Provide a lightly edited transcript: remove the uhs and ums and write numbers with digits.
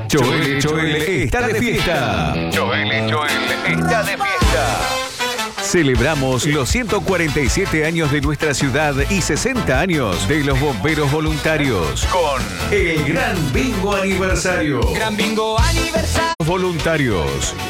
Joel está de fiesta. Joel está de fiesta. Celebramos los 147 años de nuestra ciudad y 60 años de los bomberos voluntarios con el Gran Bingo Aniversario. Gran Bingo Aniversario. Voluntarios,